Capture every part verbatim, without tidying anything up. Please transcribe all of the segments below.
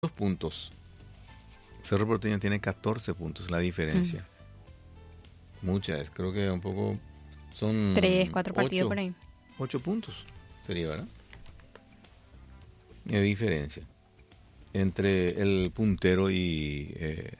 dos puntos. Cerro Porteño tiene catorce puntos, la diferencia. Mm. Mucha es, creo que un poco son... Tres, cuatro partidos ocho, por ahí. Ocho puntos sería, ¿verdad? De diferencia entre el puntero y eh,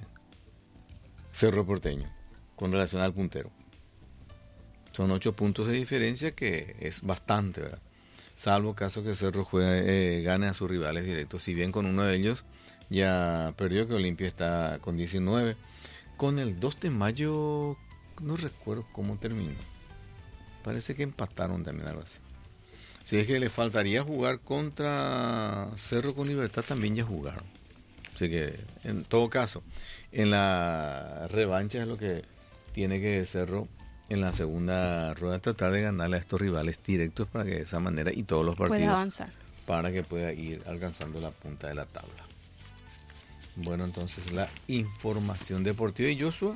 Cerro Porteño con relación al puntero. Son ocho puntos de diferencia, que es bastante, ¿verdad? Salvo caso que Cerro juegue, eh, gane a sus rivales directos. Si bien con uno de ellos ya perdió, que Olimpia está con diecinueve. Con el dos de mayo, no recuerdo cómo terminó. Parece que empataron también, algo así. Si es que le faltaría jugar contra Cerro con Libertad, también ya jugaron. Así que, en todo caso, en la revancha es lo que tiene que Cerro en la segunda rueda, tratar de ganarle a estos rivales directos para que de esa manera, y todos los partidos, pueda avanzar, para que pueda ir alcanzando la punta de la tabla. Bueno, entonces la información deportiva. Y Joshua,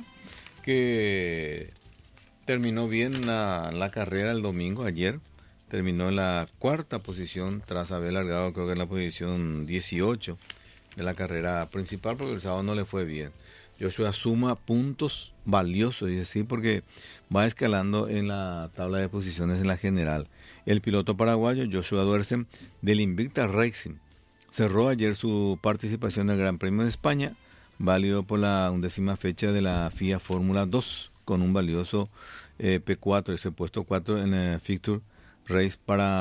que terminó bien la, la carrera el domingo, ayer, terminó en la cuarta posición tras haber largado, creo que en la posición dieciocho de la carrera principal, porque el sábado no le fue bien. Joshua suma puntos valiosos, es decir, porque va escalando en la tabla de posiciones en la general. El piloto paraguayo Joshua Duersen del Invicta Racing cerró ayer su participación en el Gran Premio de España, válido por la undécima fecha de la F I A Fórmula dos, con un valioso eh, P cuatro, ese puesto cuatro en el Fixture Race,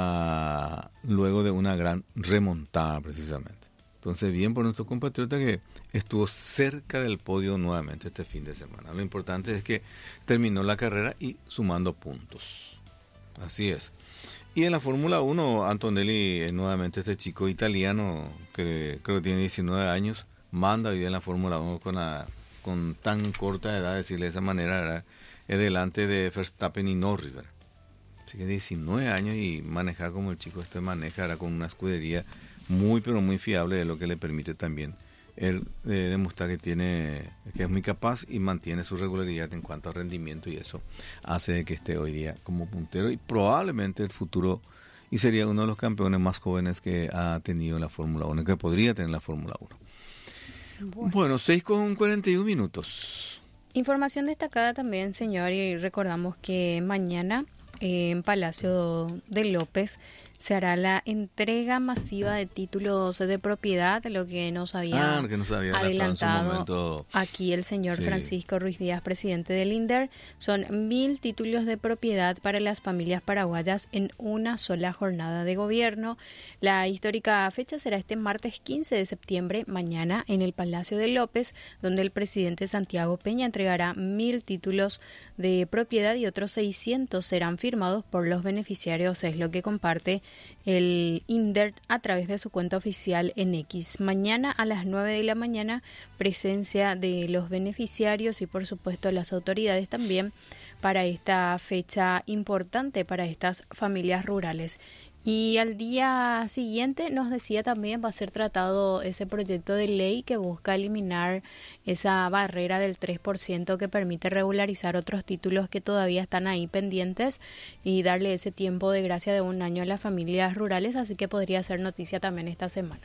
para luego de una gran remontada precisamente. Entonces, bien por nuestro compatriota, que estuvo cerca del podio nuevamente este fin de semana. Lo importante es que terminó la carrera y sumando puntos. Así es. Y en la Fórmula uno, Antonelli, eh, nuevamente este chico italiano, que creo que tiene diecinueve años, manda hoy día en la Fórmula uno con, la, con tan corta edad, decirle de esa manera, ¿verdad? Es delante de Verstappen y Norris, ¿verdad? Así que diecinueve años y manejar como el chico este maneja, ¿verdad? Con una escudería muy pero muy fiable, de lo que le permite también él eh, demostrar que tiene, que es muy capaz y mantiene su regularidad en cuanto a rendimiento, y eso hace de que esté hoy día como puntero y probablemente el futuro, y sería uno de los campeones más jóvenes que ha tenido la Fórmula uno, que podría tener la Fórmula uno. Bueno, bueno, seis con cuarenta y uno minutos. Información destacada también, señor, y recordamos que mañana eh, en Palacio de López se hará la entrega masiva de títulos de propiedad, lo que nos había, ah, que nos había adelantado aquí el señor sí. Francisco Ruiz Díaz, presidente del INDER. Son mil títulos de propiedad para las familias paraguayas en una sola jornada de gobierno. La histórica fecha será este martes quince de septiembre, mañana, en el Palacio de López, donde el presidente Santiago Peña entregará mil títulos de propiedad y otros seiscientos serán firmados por los beneficiarios, es lo que comparte el INDER a través de su cuenta oficial en X. Mañana a las nueve de la mañana, presencia de los beneficiarios y por supuesto las autoridades también para esta fecha importante para estas familias rurales. Y al día siguiente, nos decía también, va a ser tratado ese proyecto de ley que busca eliminar esa barrera del tres por ciento que permite regularizar otros títulos que todavía están ahí pendientes y darle ese tiempo de gracia de un año a las familias rurales, así que podría ser noticia también esta semana.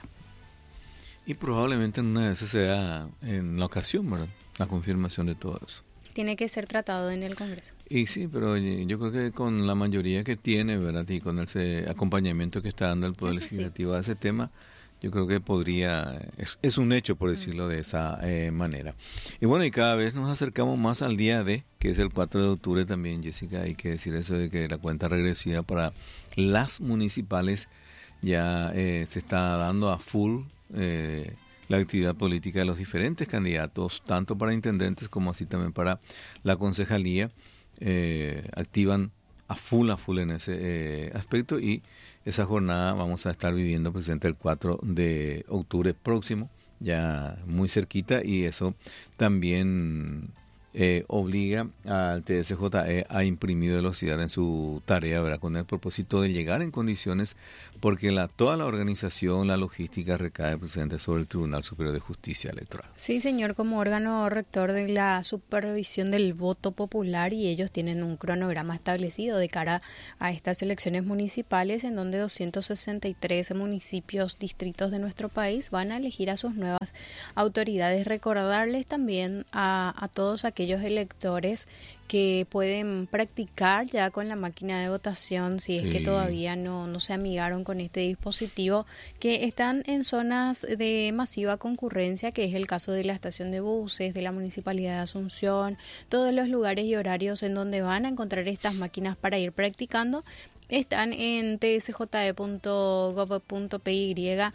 Y probablemente en una de esas sea en la ocasión, ¿verdad? La confirmación de todo eso. Tiene que ser tratado en el Congreso. Y sí, pero yo creo que con la mayoría que tiene, ¿verdad? Y con ese acompañamiento que está dando el Poder Legislativo a ese tema, yo creo que podría, es, es un hecho, por decirlo de esa eh, manera. Y bueno, y cada vez nos acercamos más al día D, que es el cuatro de octubre también, Jessica. Hay que decir eso de que la cuenta regresiva para las municipales ya eh, se está dando a full, eh, la actividad política de los diferentes candidatos, tanto para intendentes como así también para la concejalía, eh, activan a full, a full en ese eh, aspecto, y esa jornada vamos a estar viviendo precisamente el cuatro de octubre próximo, ya muy cerquita, y eso también eh, obliga al T S J E a imprimir velocidad en su tarea, ¿verdad? Con el propósito de llegar en condiciones porque la, toda la organización, la logística recae precisamente sobre el Tribunal Superior de Justicia Electoral. Sí, señor, como órgano rector de la supervisión del voto popular, y ellos tienen un cronograma establecido de cara a estas elecciones municipales en donde doscientos sesenta y tres municipios, distritos de nuestro país van a elegir a sus nuevas autoridades. Recordarles también a, a todos aquellos electores que pueden practicar ya con la máquina de votación, si es sí. que todavía no, no se amigaron con este dispositivo, que están en zonas de masiva concurrencia, que es el caso de la estación de buses, de la Municipalidad de Asunción, todos los lugares y horarios en donde van a encontrar estas máquinas para ir practicando. Están en t s j e punto gov punto p y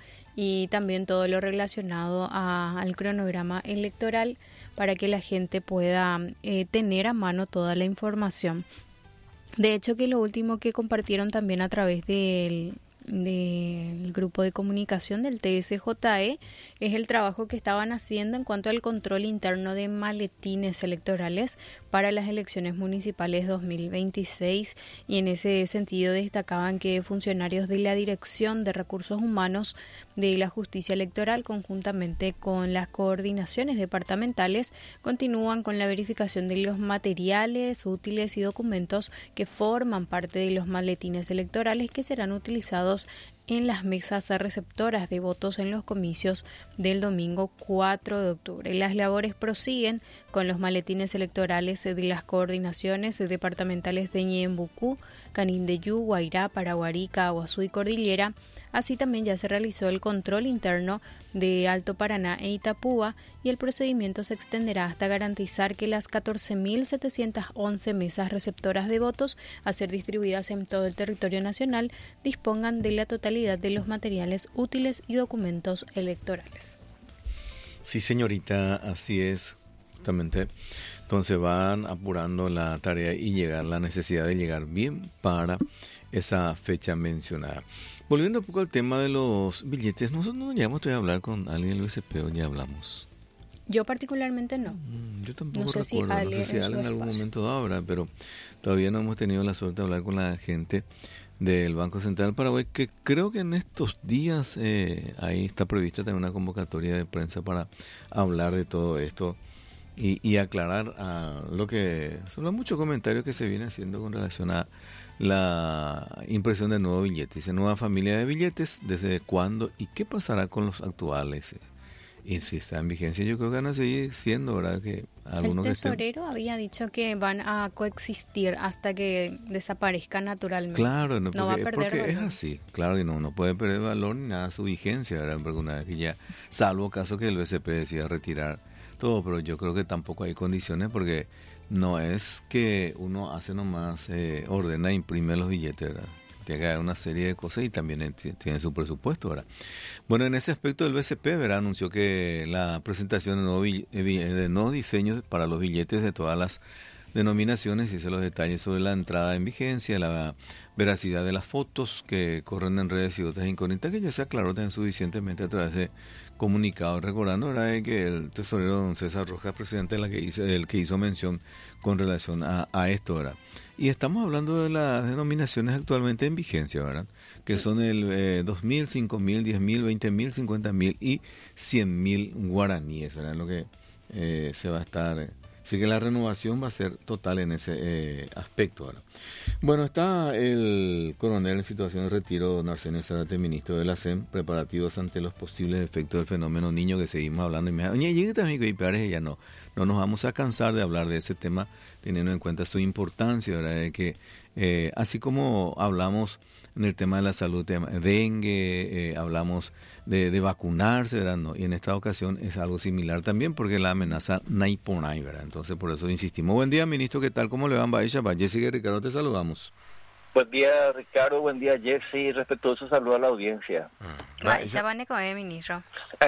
y también todo lo relacionado a, al cronograma electoral, para que la gente pueda eh, tener a mano toda la información. De hecho, que lo último que compartieron también a través del, del grupo de comunicación del T S J E es el trabajo que estaban haciendo en cuanto al control interno de maletines electorales para las elecciones municipales dos mil veintiséis, y en ese sentido destacaban que funcionarios de la Dirección de Recursos Humanos de la Justicia Electoral, conjuntamente con las coordinaciones departamentales, continúan con la verificación de los materiales útiles y documentos que forman parte de los maletines electorales que serán utilizados en las mesas receptoras de votos en los comicios del domingo cuatro de octubre. Las labores prosiguen con los maletines electorales de las coordinaciones departamentales de Ñembucú, Canindeyú, Guairá, Paraguarí, Caguazú y Cordillera. Así también ya se realizó el control interno de Alto Paraná e Itapúa, y el procedimiento se extenderá hasta garantizar que las catorce mil setecientas once mesas receptoras de votos a ser distribuidas en todo el territorio nacional dispongan de la totalidad de los materiales útiles y documentos electorales. Sí, señorita, así es, justamente. Entonces van apurando la tarea y llegar la necesidad de llegar bien para esa fecha mencionada. Volviendo un poco al tema de los billetes, nosotros no llegamos todavía a hablar con alguien del U S P, o ya hablamos. Yo particularmente no. Yo tampoco no sé recuerdo, si Ale, no sé si Ale en algún momento habrá, pero todavía no hemos tenido la suerte de hablar con la gente del Banco Central del Paraguay, que creo que en estos días eh, ahí está prevista también una convocatoria de prensa para hablar de todo esto y, y aclarar a lo que son los muchos comentarios que se vienen haciendo con relación a la impresión de nuevos billetes. Dice, nueva familia de billetes, ¿desde cuándo? ¿Y qué pasará con los actuales? Y si está en vigencia, yo creo que van a seguir siendo, ¿verdad? Que algunos el tesorero que estén... había dicho que van a coexistir hasta que desaparezca naturalmente. Claro, no, porque, no va a perder porque valor. Es así, claro que no, no puede perder valor ni nada su vigencia, ¿verdad? Porque una vez que ya, salvo caso que el B C P decida retirar todo, pero yo creo que tampoco hay condiciones, porque no es que uno hace nomás, eh, ordena e imprime los billetes, ¿verdad? Tiene que haber una serie de cosas y también tiene su presupuesto, ¿verdad? Bueno, en ese aspecto el B C P, ¿verdad?, anunció que la presentación de nuevos, de nuevos diseños para los billetes de todas las denominaciones, hice los detalles sobre la entrada en vigencia, la veracidad de las fotos que corren en redes y otras incógnitas que ya se aclaró también suficientemente a través de comunicado, recordando, ¿verdad?, que el tesorero don César Rojas, presidente de la que hizo, el que hizo mención con relación a, a esto, ¿verdad? Y estamos hablando de las denominaciones actualmente en vigencia, ¿verdad? Que sí. Son el eh, dos mil, cinco mil, diez mil, veinte mil, cincuenta mil y cien mil guaraníes, ¿verdad? Lo que eh, se va a estar... Eh, así que la renovación va a ser total en ese eh, aspecto, ¿verdad? Bueno, está el coronel en situación de retiro, don Arsenio Zárate, ministro de la S E M, preparativos ante los posibles efectos del fenómeno niño que seguimos hablando. Y me oye, llegue también y parece ya no. No nos vamos a cansar de hablar de ese tema, teniendo en cuenta su importancia, ¿verdad? De que eh, así como hablamos en el tema de la salud, tema dengue, eh, hablamos de, de vacunarse, ¿verdad? No, y en esta ocasión es algo similar también, porque la amenaza nay por nay, ¿verdad? Entonces, por eso insistimos. Buen día, ministro, ¿qué tal? ¿Cómo le van? Baisha, Jessica y Ricardo, te saludamos. Buen día, Ricardo, buen día, Jessy, respetuoso saludo a la audiencia. Baisha, van a comer, ministro.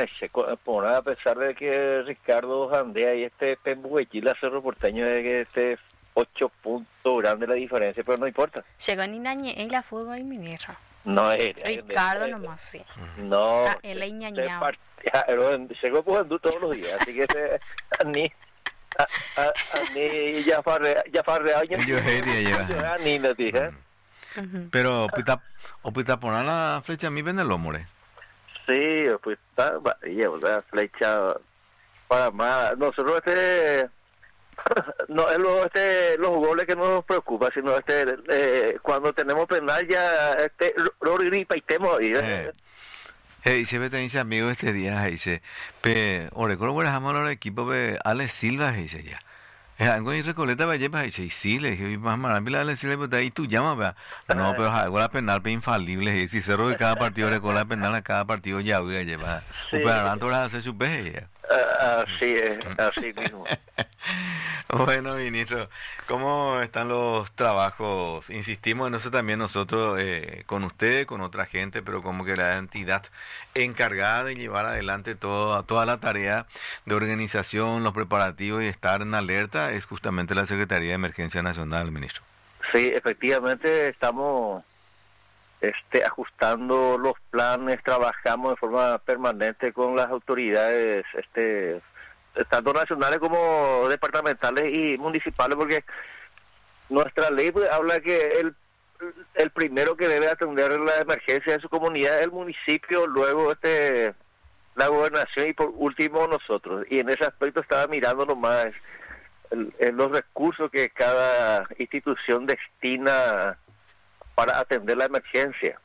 Por a pesar de que Ricardo andea y este Pembuguechila, Cerro Porteño, de que este ocho puntos grande la diferencia, pero no importa. Llegó ni nañe en la fútbol, ministro. No, es Ricardo eh, nomás, sí. No. Ah, él es ñañao. Llegó pujando todos los días, así que ese, ni, a, a, a, ni ya farre, ya farre, yo hería ya. Ni me dije. Uh-huh. Pero pita o pita poner la flecha a mí vende lo more. Sí, pues está llevo la flecha para más. Nosotros este no es lo este los goles que no nos preocupa, sino este eh, cuando tenemos penal ya este lo gripa y temo ahí. Eh. Hey, se ve dice amigo este día dice, pe, ore colo bueno jamás el equipo pe Ale Silva dice ya. Es algo y Recoleta va lleva dice, sí, le dije, más maravilla Ale Silva pero ahí tú llamas, vea. No, pero algo la penal pe infalible, dice, cerro de cada partido de la penal a cada partido ya voy a llevar. Sí. Pero tanto las hace su peje. Uh, así es, así mismo. Bueno, ministro, ¿cómo están los trabajos? Insistimos en eso también nosotros, eh, con usted, con otra gente, pero como que la entidad encargada de llevar adelante todo, toda la tarea de organización, los preparativos y estar en alerta es justamente la Secretaría de Emergencia Nacional, ministro. Sí, efectivamente estamos este, ajustando los planes, trabajamos de forma permanente con las autoridades, este tanto nacionales como departamentales y municipales, porque nuestra ley pues, habla que el, el primero que debe atender la emergencia de su comunidad es el municipio, luego este la gobernación y por último nosotros. Y en ese aspecto estaba mirando nomás el, el, los recursos que cada institución destina para atender la emergencia.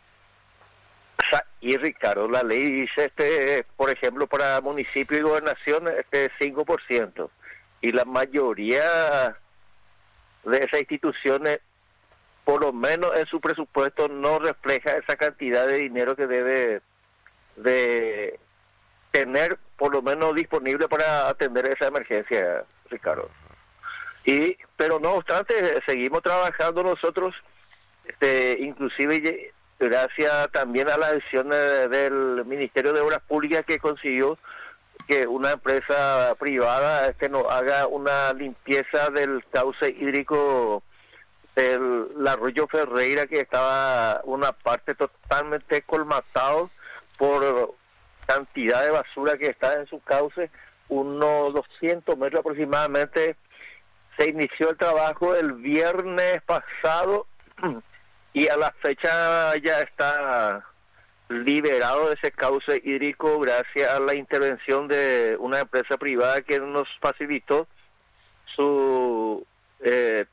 Y Ricardo, la ley dice, este, por ejemplo, para municipio y gobernación, este cinco por ciento. Y la mayoría de esas instituciones, por lo menos en su presupuesto, no refleja esa cantidad de dinero que debe de tener, por lo menos disponible para atender esa emergencia, Ricardo. Y, pero no obstante, seguimos trabajando nosotros, este, inclusive gracias también a la decisión de, del Ministerio de Obras Públicas que consiguió que una empresa privada este nos haga una limpieza del cauce hídrico del arroyo Ferreira, que estaba una parte totalmente colmatado por cantidad de basura que está en su cauce, unos doscientos metros aproximadamente. Se inició el trabajo el viernes pasado y a la fecha ya está liberado de ese cauce hídrico gracias a la intervención de una empresa privada que nos facilitó su eh,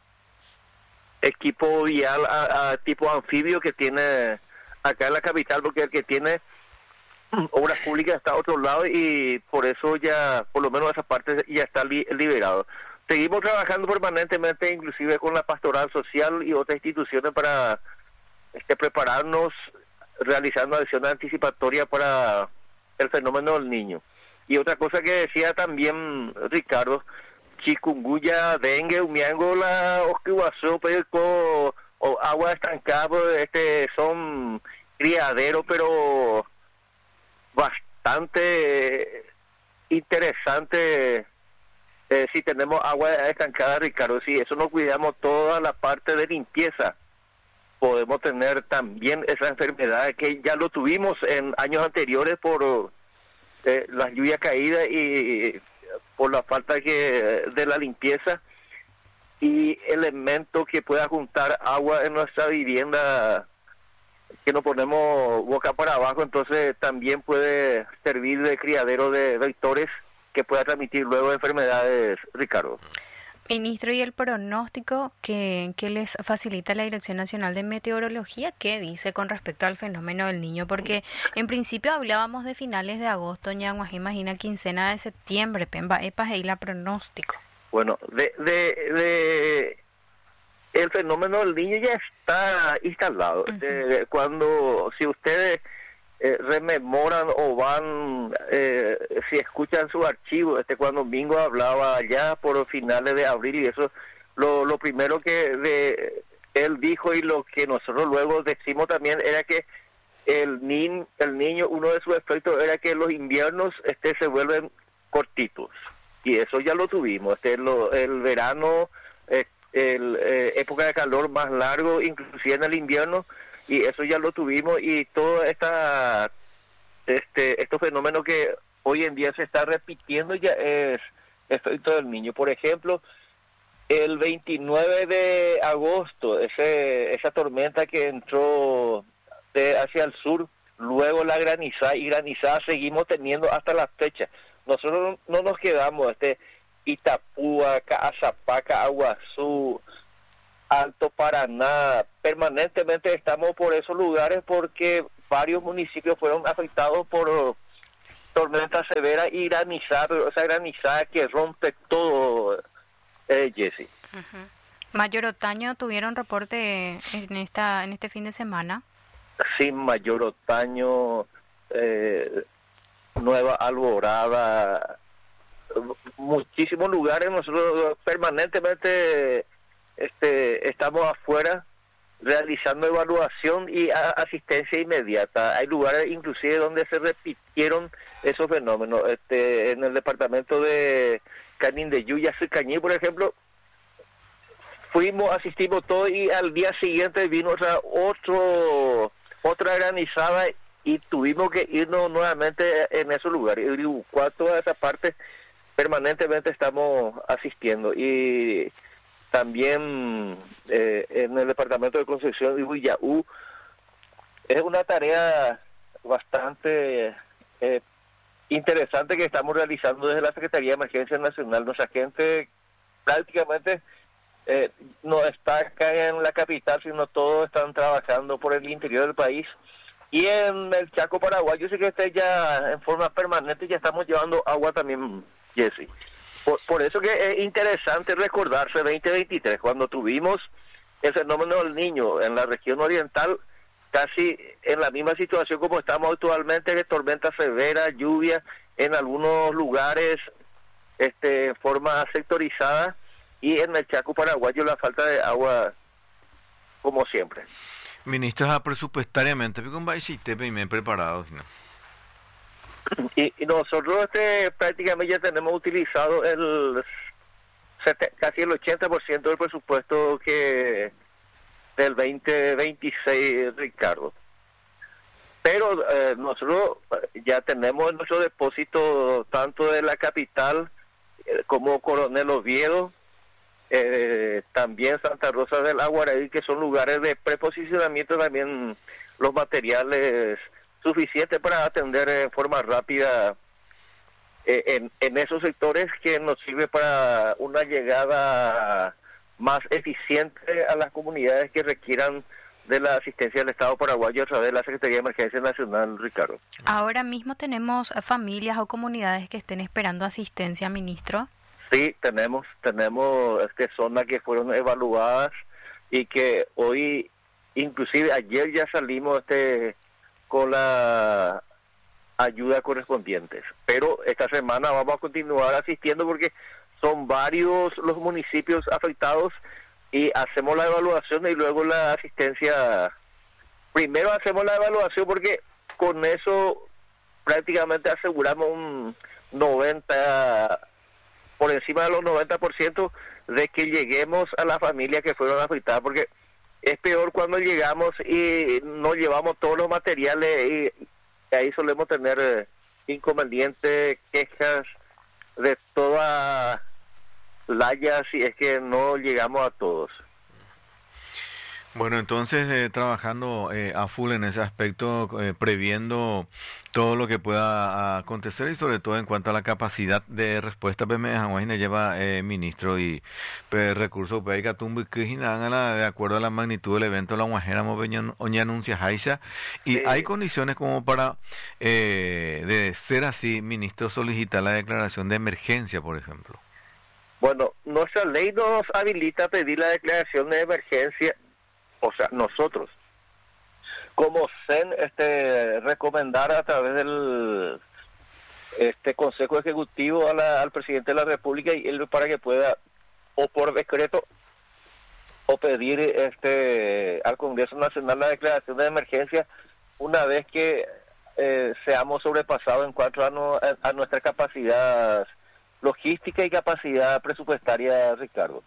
equipo vial a, a tipo anfibio que tiene acá en la capital, porque el que tiene obras públicas está a otro lado y por eso ya, por lo menos esa parte ya está li- liberado. Seguimos trabajando permanentemente, inclusive con la pastoral social y otras instituciones para este, prepararnos, realizando acciones anticipatorias para el fenómeno del niño. Y otra cosa que decía también Ricardo, chikungunya, dengue, umiangola, osquihuazú, o, o agua estancada, este, son criaderos, pero bastante interesante. Eh, si tenemos agua estancada, Ricardo, si eso no cuidamos toda la parte de limpieza, podemos tener también esa enfermedad que ya lo tuvimos en años anteriores por eh, las lluvias caídas y por la falta que de la limpieza y elementos que pueda juntar agua en nuestra vivienda, que nos ponemos boca para abajo, entonces también puede servir de criadero de vectores que pueda transmitir luego enfermedades, Ricardo. Ministro, ¿y el pronóstico que, que les facilita la Dirección Nacional de Meteorología, qué dice con respecto al fenómeno del niño? Porque en principio hablábamos de finales de agosto, ñaguas, imagina quincena de septiembre, pemba, epas, y la pronóstico. Bueno, de, de, de el fenómeno del niño ya está instalado. Uh-huh. De, cuando, si ustedes Eh, rememoran o van, eh, si escuchan su archivo, este cuando Mingo hablaba allá por finales de abril y eso, lo, lo primero que de, él dijo y lo que nosotros luego decimos también era que el, ni, el niño, uno de sus efectos era que los inviernos este se vuelven cortitos y eso ya lo tuvimos, este lo, el verano, eh, el eh, época de calor más largo, inclusive en el invierno, y eso ya lo tuvimos y todo esta este estos fenómenos que hoy en día se está repitiendo ya es efecto del niño. Por ejemplo, El veintinueve de agosto, ese, esa tormenta que entró de hacia el sur, luego la granizada, y granizada seguimos teniendo hasta la fecha. Nosotros no nos quedamos, este Itapúa, Caazapá, Aguazú, Alto Paraná, permanentemente estamos por esos lugares porque varios municipios fueron afectados por tormenta severa y granizada, pero esa granizada que rompe todo, eh, Jessy. Uh-huh. Mayor Otaño, ¿tuvieron reporte en esta en este fin de semana? Sí, Mayor Otaño, eh, Nueva Alborada, muchísimos lugares. Nosotros permanentemente este, estamos afuera realizando evaluación y a, asistencia inmediata. Hay lugares inclusive donde se repitieron esos fenómenos. Este, en el departamento de Canindeyú, Yacycañí, por ejemplo, fuimos, asistimos todo y al día siguiente vino otra, otro, otra granizada y tuvimos que irnos nuevamente en esos lugares. Y toda esa parte permanentemente estamos asistiendo. Y también eh, en el departamento de Concepción de Huillaú es una tarea bastante eh, interesante que estamos realizando desde la Secretaría de Emergencia Nacional. Nuestra gente prácticamente eh, no está acá en la capital, sino todos están trabajando por el interior del país. Y en el Chaco Paraguay, yo sé que esté ya en forma permanente, ya estamos llevando agua también, Jessy. Por, por eso que es interesante recordarse veinte veintitrés, cuando tuvimos el fenómeno del Niño en la región oriental, casi en la misma situación como estamos actualmente, de tormenta severa, lluvia en algunos lugares este, en forma sectorizada, y en el Chaco Paraguayo la falta de agua como siempre. Ministros, presupuestariamente, ¿cómo va a decirte bien preparados? ¿No? Y, y nosotros este, prácticamente ya tenemos utilizado el casi el ochenta por ciento del presupuesto que del veinte veintiséis, Ricardo. Pero eh, nosotros ya tenemos nuestro depósito tanto de la capital eh, como Coronel Oviedo, eh, también Santa Rosa del Aguaraí, que son lugares de preposicionamiento, también los materiales suficientes para atender en forma rápida eh, en, en esos sectores, que nos sirve para una llegada más eficiente a las comunidades que requieran de la asistencia del Estado paraguayo a través de la Secretaría de Emergencia Nacional, Ricardo. Ahora mismo tenemos familias o comunidades que estén esperando asistencia, ministro. Sí, tenemos, tenemos este, zonas que fueron evaluadas y que hoy, inclusive ayer ya salimos este con la ayuda correspondientes. Pero esta semana vamos a continuar asistiendo porque son varios los municipios afectados y hacemos la evaluación y luego la asistencia. Primero hacemos la evaluación porque con eso prácticamente aseguramos un noventa, por encima de los noventa por ciento de que lleguemos a las familias que fueron afectadas, porque es peor cuando llegamos y no llevamos todos los materiales y ahí solemos tener eh, inconvenientes, quejas de toda laya si es que no llegamos a todos. Bueno, entonces eh, trabajando eh, a full en ese aspecto, eh, previendo todo lo que pueda acontecer y sobre todo en cuanto a la capacidad de respuesta, pues me lleva eh, ministro y pues, recursos pues, de acuerdo a la magnitud del evento, la guajera oña anuncia Jaisa y sí. Hay condiciones como para eh, de ser así, ministro, solicitar la declaración de emergencia, por ejemplo. Bueno, nuestra ley nos habilita a pedir la declaración de emergencia. O sea, nosotros, como C E N, este, recomendar a través del este Consejo Ejecutivo a la, al presidente de la República y él para que pueda, o por decreto, o pedir este al Congreso Nacional la declaración de emergencia una vez que eh, seamos sobrepasados en cuanto a, no, a, a nuestra capacidad logística y capacidad presupuestaria, Ricardo.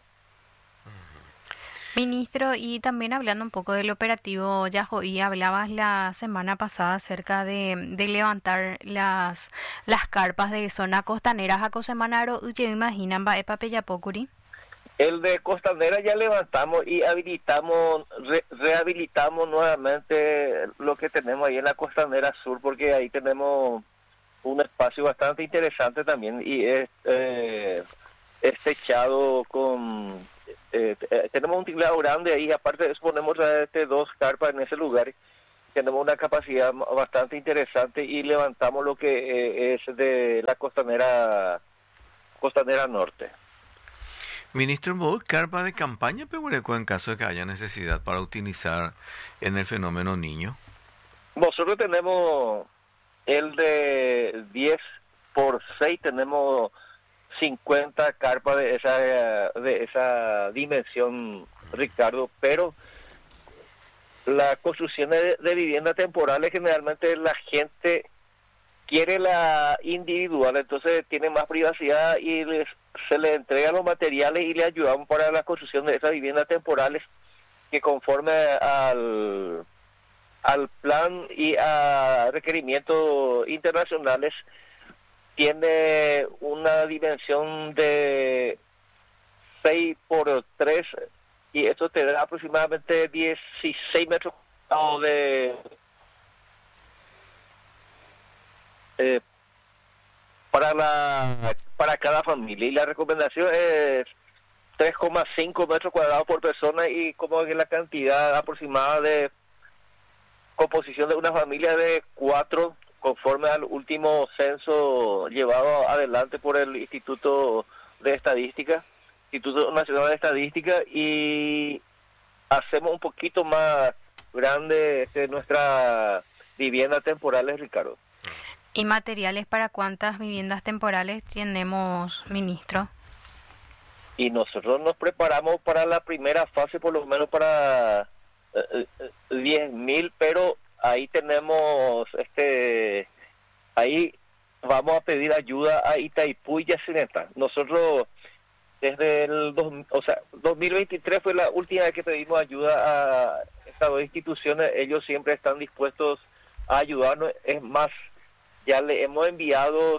Ministro, y también hablando un poco del operativo Yahoí, hablabas la semana pasada acerca de, de levantar las las carpas de zona costanera. ¿Jaco semanaro uye imaginan va epa peyapocuri? El de Costanera ya levantamos y habilitamos, re, rehabilitamos nuevamente lo que tenemos ahí en la Costanera Sur, porque ahí tenemos un espacio bastante interesante también y es, eh, es techado con... Eh, tenemos un tinglado grande ahí, aparte de eso ponemos este, dos carpas en ese lugar, tenemos una capacidad bastante interesante y levantamos lo que eh, es de la Costanera, Costanera Norte. Ministro, ¿vos carpa de campaña Pehuereco en caso de que haya necesidad para utilizar en el fenómeno niño? Nosotros tenemos el de diez por seis, tenemos cincuenta carpas de esa de esa dimensión, Ricardo, pero la construcción de, de viviendas temporales generalmente la gente quiere la individual, entonces tiene más privacidad y les, se le entregan los materiales y le ayudamos para la construcción de esas viviendas temporales que conforme al, al plan y a requerimientos internacionales tiene una dimensión de seis por tres y esto te da aproximadamente dieciséis metros cuadrados de Eh, para la para cada familia, y la recomendación es tres coma cinco metros cuadrados por persona, y como que la cantidad aproximada de composición de una familia de cuatro, conforme al último censo llevado adelante por el Instituto de Estadística, Instituto Nacional de Estadística, y hacemos un poquito más grande este, nuestra vivienda temporales, Ricardo. ¿Y materiales para cuántas viviendas temporales tenemos, ministro? Y nosotros nos preparamos para la primera fase, por lo menos para eh, diez mil, pero ahí tenemos, este, ahí vamos a pedir ayuda a Itaipú y Yacineta. Nosotros desde el dos, o sea, dos mil veintitrés fue la última vez que pedimos ayuda a estas dos instituciones. Ellos siempre están dispuestos a ayudarnos, es más, ya le hemos enviado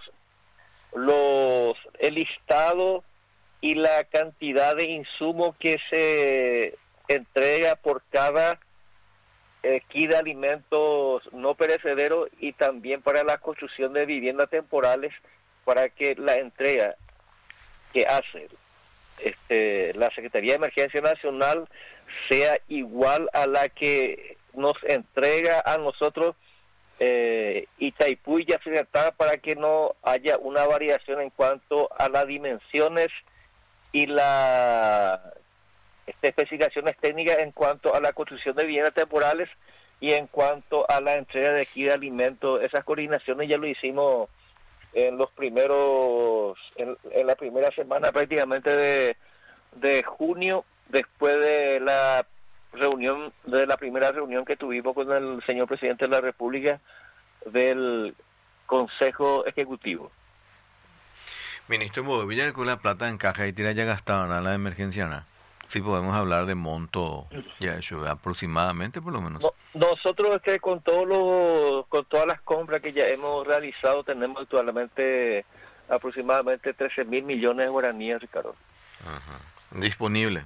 los el listado y la cantidad de insumos que se entrega por cada eh, kit de alimentos no perecederos, y también para la construcción de viviendas temporales, para que la entrega que hace este, la Secretaría de Emergencia Nacional sea igual a la que nos entrega a nosotros Eh, Itaipú y Yacinetá, para que no haya una variación en cuanto a las dimensiones y las este, especificaciones técnicas en cuanto a la construcción de viviendas temporales y en cuanto a la entrega de aquí de alimentos. Esas coordinaciones ya lo hicimos en los primeros, en, en la primera semana prácticamente de, de junio, después de la reunión, de la primera reunión que tuvimos con el señor presidente de la República del Consejo Ejecutivo. Ministro, ¿podría con la plata en caja y tira ya gastada en la emergencia? ¿No? Sí, podemos hablar de monto, ya eso, aproximadamente por lo menos. No, nosotros este, con todos los, con todas las compras que ya hemos realizado, tenemos actualmente aproximadamente trece mil millones de guaraníes, Ricardo. Ajá. Disponible.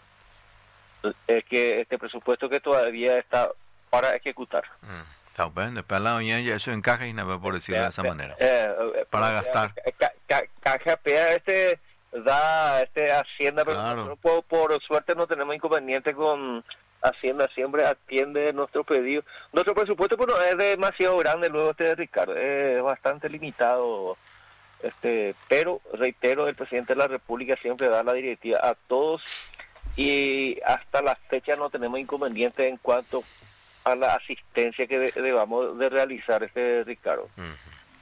Es que este presupuesto que todavía está para ejecutar. Mm. Está bien, después la doña ya eso encaja y nada, por decirlo de esa manera. Eh, eh, para eh, gastar. Ca, ca, caja P este da este Hacienda, pero claro. nosotros por, por suerte no tenemos inconveniente con Hacienda, siempre atiende nuestro pedido. Nuestro presupuesto pues, no es demasiado grande, luego este de Ricardo, es bastante limitado, este, pero reitero, el presidente de la República siempre da la directiva a todos, y hasta la fecha no tenemos inconveniente en cuanto a la asistencia que de, debamos de realizar, este Ricardo. Uh-huh.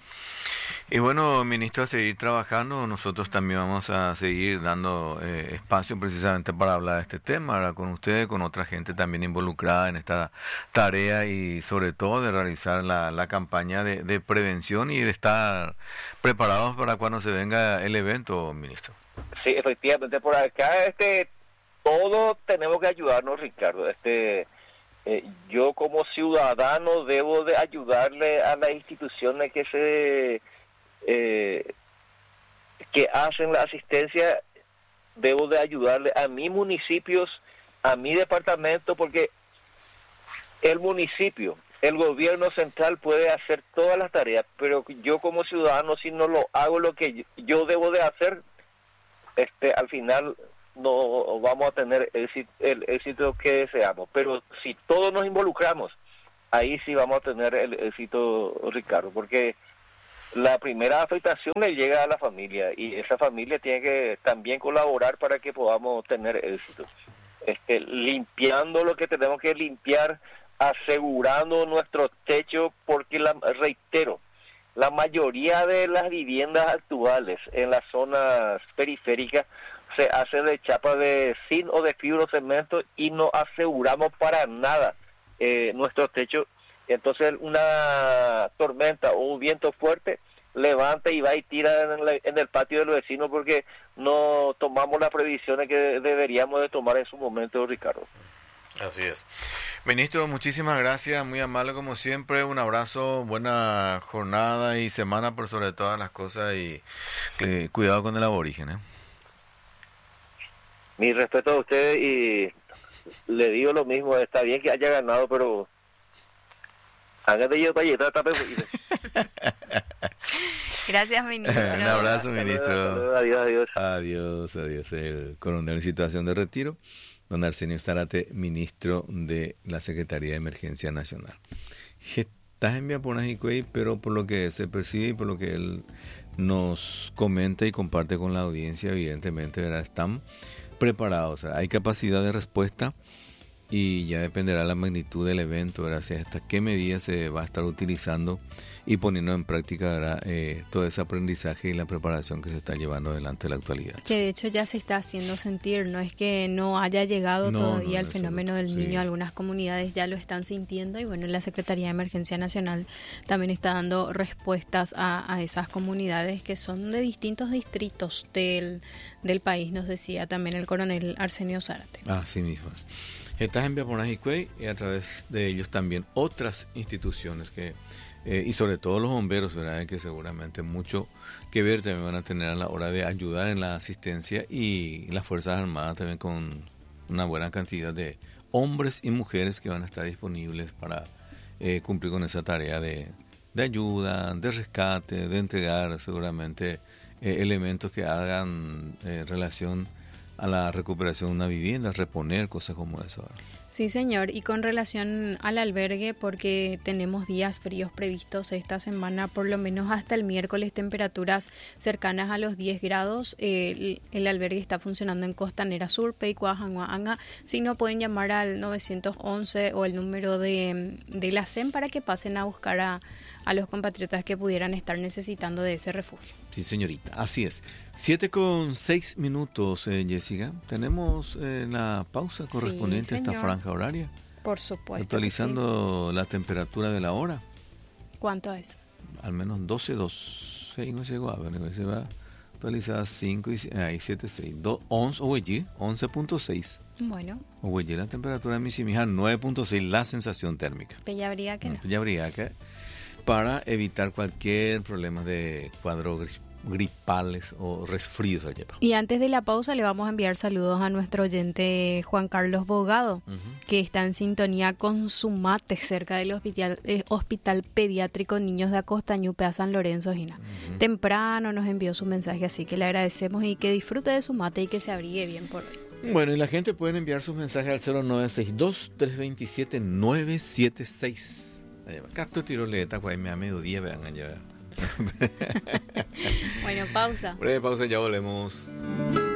Y bueno, ministro, a seguir trabajando, nosotros también vamos a seguir dando eh, espacio precisamente para hablar de este tema, ahora con ustedes, con otra gente también involucrada en esta tarea, y sobre todo de realizar la, la campaña de, de prevención y de estar preparados para cuando se venga el evento, ministro. Sí, efectivamente, por acá este todos tenemos que ayudarnos, Ricardo. Este eh, yo como ciudadano debo de ayudarle a las instituciones que se eh, que hacen la asistencia debo de ayudarle a mis municipios, a mi departamento, porque el municipio, el gobierno central puede hacer todas las tareas, pero yo como ciudadano, si no lo hago lo que yo debo de hacer, este al final no vamos a tener éxito, el éxito que deseamos. Pero si todos nos involucramos, ahí sí vamos a tener el éxito, Ricardo, porque la primera afectación le llega a la familia y esa familia tiene que también colaborar para que podamos tener éxito. Este, limpiando lo que tenemos que limpiar, asegurando nuestro techo, porque la, reitero, la mayoría de las viviendas actuales en las zonas periféricas se hace de chapa de zinc o de fibrocemento y no aseguramos para nada eh, nuestro techo. Entonces una tormenta o un viento fuerte levanta y va y tira en el, en el patio del vecino porque no tomamos las previsiones que deberíamos de tomar en su momento, Ricardo. Así es. Ministro, muchísimas gracias, muy amable como siempre, un abrazo, buena jornada y semana por sobre todas las cosas y eh, cuidado con el aborigen, ¿eh? Mi respeto a usted y le digo lo mismo, está bien que haya ganado, pero hágate yo para llegar. Gracias, ministro. Un abrazo, ministro. Adiós, adiós. Adiós, adiós. El coronel en situación de retiro, don Arsenio Zárate, ministro de la Secretaría de Emergencia Nacional. Estás en Viaponajicuey, pero por lo que se percibe y por lo que él nos comenta y comparte con la audiencia, evidentemente, ¿verdad? Están preparados, hay capacidad de respuesta y ya dependerá la magnitud del evento, ¿verdad? Hasta qué medida se va a estar utilizando y poniendo en práctica, ¿verdad? Eh, todo ese aprendizaje y la preparación que se está llevando adelante en la actualidad. Que de hecho ya se está haciendo sentir, no es que no haya llegado no, todavía no, el fenómeno del niño, sí. Algunas comunidades ya lo están sintiendo y bueno, la Secretaría de Emergencia Nacional también está dando respuestas a, a esas comunidades que son de distintos distritos del, del país, nos decía también el coronel Arsenio Zárate. Así mismo es. Estás en Viaponajicuey y a través de ellos también otras instituciones que eh, y sobre todo los bomberos, ¿verdad? Que seguramente mucho que ver también van a tener a la hora de ayudar en la asistencia y las Fuerzas Armadas también con una buena cantidad de hombres y mujeres que van a estar disponibles para eh, cumplir con esa tarea de, de ayuda, de rescate, de entregar seguramente eh, elementos que hagan eh, relación a la recuperación de una vivienda, reponer cosas como eso. Sí, señor, y con relación al albergue, porque tenemos días fríos previstos esta semana, por lo menos hasta el miércoles, temperaturas cercanas a los diez grados, eh, el, el albergue está funcionando en Costanera Sur, Peicuajanguaanga. Si no, pueden llamar al nueve once o el número de, de la C E M para que pasen a buscar a, a los compatriotas que pudieran estar necesitando de ese refugio. Sí, señorita, así es. Siete con seis minutos, eh, Jessica. Tenemos eh, la pausa correspondiente sí, a esta franja horaria. Por supuesto. Actualizando sí. la temperatura de la hora. ¿Cuánto es? Al menos doce, doce, no llegó a ver, se va a actualizar cinco y ahí siete, seis, once, oye, once punto seis. Bueno. Oye, la temperatura de Misimija, nueve punto seis, la sensación térmica. Ya habría que no. Ya habría que, para evitar cualquier problema de cuadro gris. gripales o resfríos allá. Y antes de la pausa le vamos a enviar saludos a nuestro oyente Juan Carlos Bogado, uh-huh. que está en sintonía con su mate cerca del hospital, eh, hospital pediátrico Niños de Acostañupe a San Lorenzo, Gina. Uh-huh. Temprano nos envió su mensaje, así que le agradecemos y que disfrute de su mate y que se abrigue bien por hoy. Bueno, y la gente puede enviar sus mensajes al cero nueve seis dos, tres dos siete, nueve siete seis. Acá tu tiroleta, pues me a mediodía, vean allá. Bueno, pausa. Breve pausa, ya volvemos.